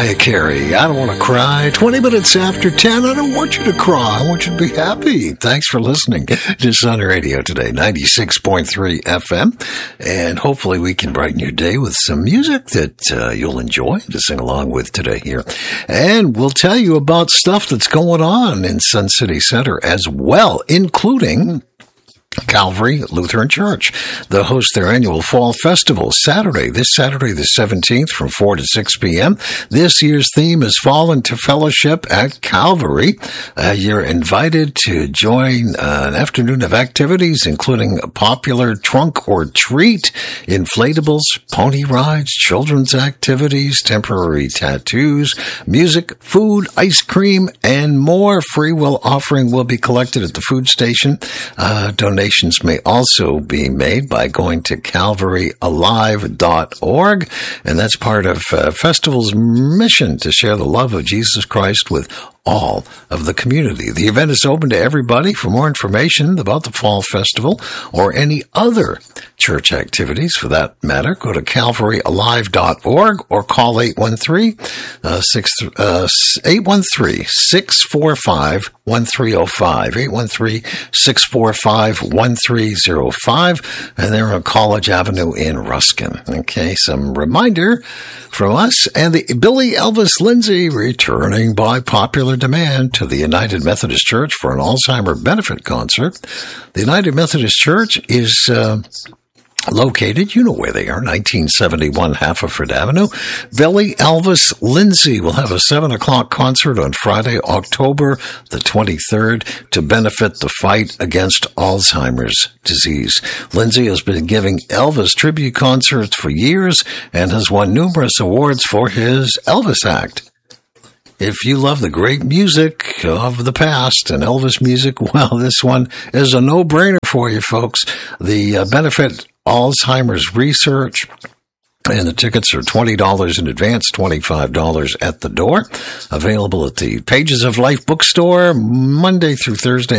Mariah Carey, I don't want to cry. 20 minutes after 10, I don't want you to cry. I want you to be happy. Thanks for listening to Sun Radio today, 96.3 FM. And hopefully we can brighten your day with some music that you'll enjoy to sing along with today here. And we'll tell you about stuff that's going on in Sun City Center as well, including Calvary Lutheran Church. They'll host their annual Fall Festival this Saturday the 17th from 4 to 6 p.m. This year's theme is Fall into Fellowship at Calvary. You're invited to join an afternoon of activities, including a popular trunk or treat, inflatables, pony rides, children's activities, temporary tattoos, music, food, ice cream, and more. Free will offering will be collected at the food station. Donations may also be made by going to calvaryalive.org, and that's part of Festival's mission to share the love of Jesus Christ with all of the community. The event is open to everybody. For more information about the Fall Festival or any other church activities for that matter, go to calvaryalive.org or call 813-645-1305, 813-645-1305, and they're on College Avenue in Ruskin. Okay, some reminder from us and the Billy Elvis Lindsay returning by popular demand to the United Methodist Church for an Alzheimer benefit concert. The United Methodist Church is located, you know where they are, 1971 Haverford Avenue. Billy Elvis Lindsay will have a 7 o'clock concert on Friday, October the 23rd to benefit the fight against Alzheimer's disease. Lindsay has been giving Elvis tribute concerts for years and has won numerous awards for his Elvis act. If you love the great music of the past and Elvis music, well, this one is a no-brainer for you, folks. The benefit Alzheimer's research, and the tickets are $20 in advance, $25 at the door. Available at the Pages of Life bookstore Monday through Thursday,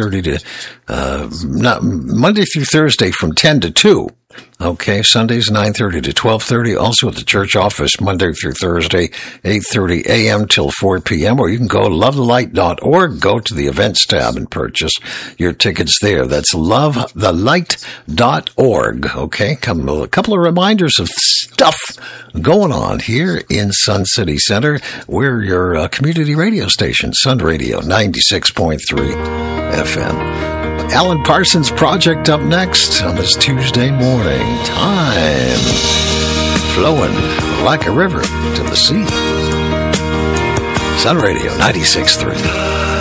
Monday through Thursday from 10 to 2. Okay, Sundays 9:30 to 12:30. Also at the church office Monday through Thursday, 8:30 a.m. till 4 p.m. Or you can go to lovethelight.org, go to the events tab and purchase your tickets there. That's lovethelight.org. Okay, a couple of reminders of stuff going on here in Sun City Center. We're your community radio station, Sun Radio 96.3 FM. Alan Parsons Project up next on this Tuesday morning. Time flowing like a river to the sea. Sun Radio 96.3.